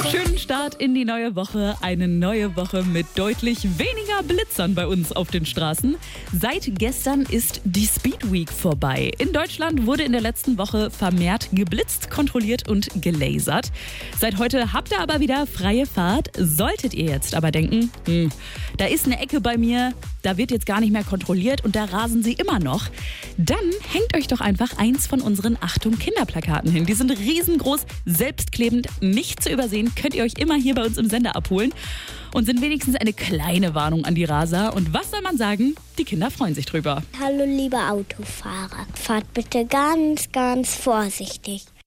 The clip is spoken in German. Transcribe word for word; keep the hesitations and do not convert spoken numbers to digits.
Schönen Start in die neue Woche. Eine neue Woche mit deutlich weniger Blitzern bei uns auf den Straßen. Seit gestern ist die Speed Week vorbei. In Deutschland wurde in der letzten Woche vermehrt geblitzt, kontrolliert und gelasert. Seit heute habt ihr aber wieder freie Fahrt. Solltet ihr jetzt aber denken, hm, da ist eine Ecke bei mir, da wird jetzt gar nicht mehr kontrolliert und da rasen sie immer noch, dann hängt euch doch einfach eins von unseren Achtung-Kinderplakaten hin. Die sind riesengroß, selbstklebend, nicht zu übersehen, könnt ihr euch immer hier bei uns im Sender abholen und sind wenigstens eine kleine Warnung an die Raser. Und was soll man sagen? Die Kinder freuen sich drüber. Hallo liebe Autofahrer, fahrt bitte ganz, ganz vorsichtig.